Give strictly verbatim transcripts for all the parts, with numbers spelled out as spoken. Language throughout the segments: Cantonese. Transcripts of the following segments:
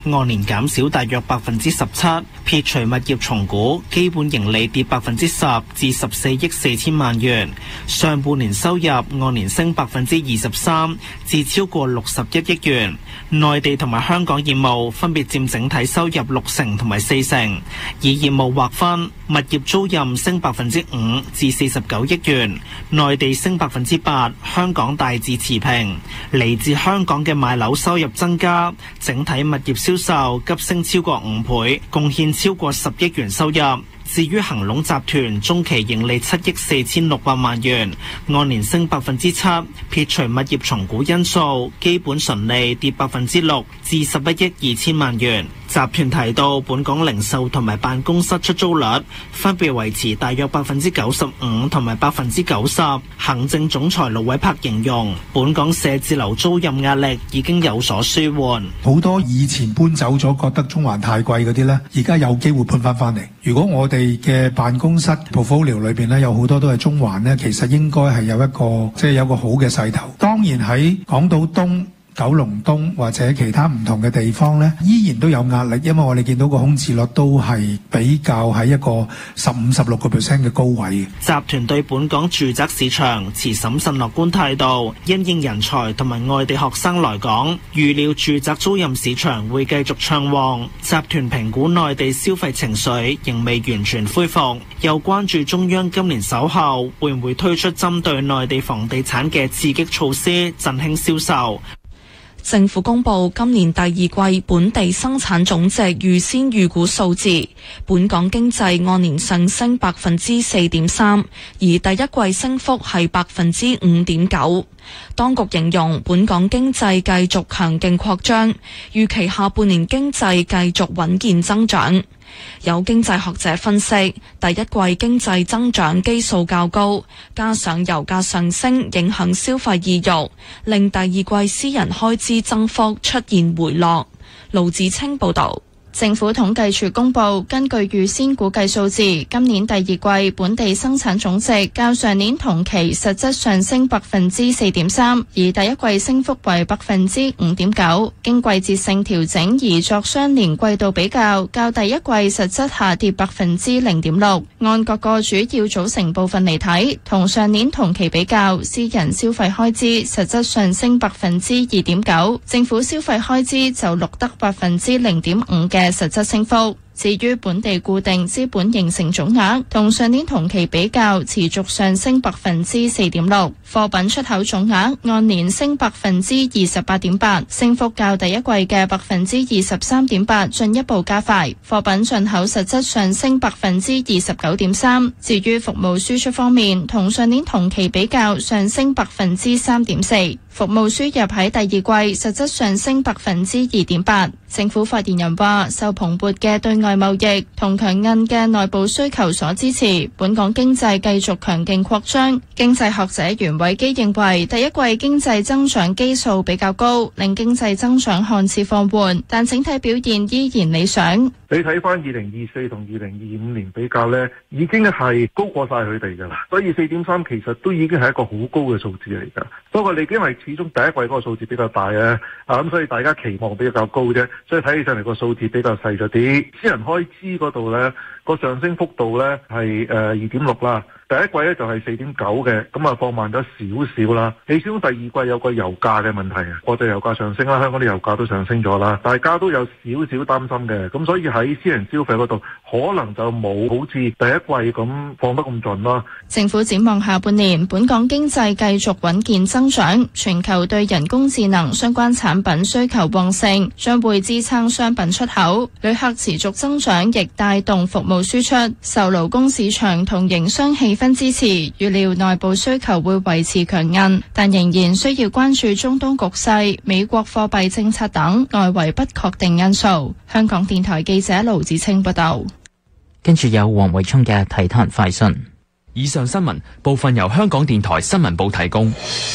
按年減少大約百分之十七，撇除物業重估，基本盈利跌百分之十至十四億四千萬元。上半年收入按年升百分之二十三至超過六十一億元。內地同埋香港業務分別佔整體收入六成同埋四成。以業務劃分，物業租賃升百分之五至四十九億元，內地升百分之八，香港大致持平。嚟自香港嘅買樓收入增加，整體物業銷售急升超過五倍，貢獻超過十億元收入。至於恒隆集團中期盈利七億四千六百萬元，按年升百分之七，撇除物業重估因素，基本純利跌百分之六至十一億二千萬元。集團提到，本港零售同埋辦公室出租率分別維持大約百分之九十五同埋百分之九十。行政總裁盧偉柏形容，本港寫字樓租賃壓力已經有所舒緩。 好多以前搬走咗覺得中環太貴嗰啲呢，而家有機會搬翻翻嚟。如果我哋嘅辦公室 portfolio 裏邊呢，有好多都係中環呢，其實應該係有一個即係有個好嘅勢頭。當然喺港島東、九龍東或者其他唔同嘅地方呢，依然都有壓力，因為我哋見到個空置率都係比較喺一個十五、十六個 percent 嘅高位。 集團對本港住宅市場持審慎樂觀態度，因應人才同埋外地學生來港，預料住宅租賃市場會繼續暢旺。集團評估內地消費情緒仍未完全恢復，又關注中央今年稍後會唔會推出針對內地房地產嘅刺激措施，振興銷售。 政府公布今年第二季本地生產總值預先預估數字，本港經濟按年上升百分之四點三，而第一季升幅係百分之五點九。當局形容本港經濟繼續強勁擴張，預期下半年經濟繼續穩健增長。有經濟學者分析，第一季經濟增長基數較高，加上油價上升影響消費意欲，令第二季私人開支增幅出現回落。盧子清報導。 政府統計處公布，根據預先估計數字，今年第二季本地生產總值較上年同期實質上升百分之四點三，而第一季升幅為百分之五點九。經季節性調整而作相連季度比較，較第一季實質下跌百分之零點六。按各個主要組成部分嚟睇，同上年同期比較，私人消費開支實質上升百分之二點九，政府消費開支就錄得百分之零點五嘅嘅實質升幅。至於本地固定資本形成總額，同上年同期比較持續上升百分之四點六。貨品出口總額按年升百分之二十八點八，升幅較第一季嘅百分之二十三點八進一步加快。貨品進口實質上升百分之二十九點三。至於服務輸出方面，同上年同期比較上升百分之三點四。服務輸入喺第二季實質上升百分之二點八。政府發言人話，受蓬勃嘅對外貿易同強韌嘅內部需求所支持，本港經濟繼續強勁擴張。經濟學者袁偉基認為，第一季經濟增長基數比較高，令經濟增長看似放緩，但整體表現依然理想。 你睇翻二零二四同二零二五年比較呢，已經係高過晒佢哋㗎啦。所以四點三其實都已經係一個好高嘅數字嚟㗎。不過你因為始終第一季嗰個數字比較大啊，啊咁所以大家期望比較高啫，所以睇起上嚟個數字比較細咗啲。私人開支嗰度呢，個上升幅度呢係誒二點六啦。第一季咧就係四點九嘅，咁啊放慢咗少少啦。你始終第二季有個油價嘅問題啊，國際油價上升啦，香港啲油價都上升咗啦，大家都有少少擔心嘅。咁所以喺私人消費嗰度，可能就冇好似第一季咁放得咁盡啦。 政府展望下半年，本港經濟繼續穩健增長，全球對人工智能相關產品需求旺盛，將會支撐商品出口。旅客持續增長，亦帶動服務輸出，受勞工市場同營商氣分支持，預料內部需求會維持強韌，但仍然需要關注中東局勢、美國貨幣政策等外圍不確定因素。香港電台記者盧子清報道。 跟住有黃偉聰嘅體壇快訊。 以上新聞部分由香港電台新聞部提供。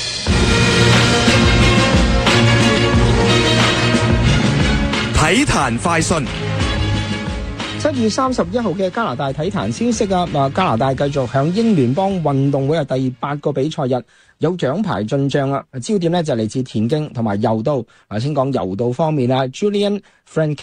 體壇快訊。 七月三十一號嘅加拿大體壇消息啊！嗱，加拿大繼續響英聯邦運動會係第八個比賽日有獎牌進賬啊！焦點呢就嚟自田徑同埋柔道。啊，先講柔道方面啊 ，Julian Frank